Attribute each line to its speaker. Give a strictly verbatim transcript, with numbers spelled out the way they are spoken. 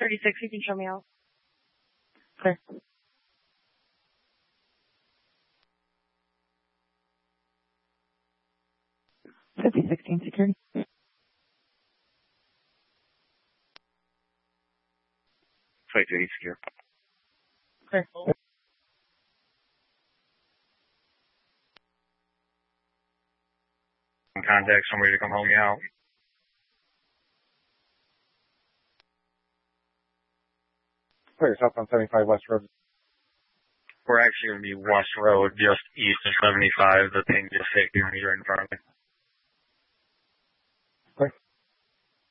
Speaker 1: thirty-six, you can show me out.
Speaker 2: Clear. fifty sixteen security.
Speaker 3: twenty-two eight secure.
Speaker 2: Clear.
Speaker 3: Contact somebody to come help me out.
Speaker 4: Clear, south on seventy-five West Road.
Speaker 3: We're actually going to be West Road, just east of seventy-five. The ping just hit you when he's right in front of me.